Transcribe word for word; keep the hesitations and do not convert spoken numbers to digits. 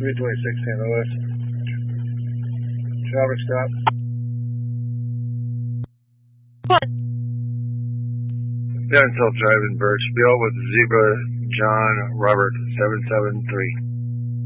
three twenty-six Saint Louis. Traffic stop. What? Denzel driving Birchville with Zebra John Robert seven seven three.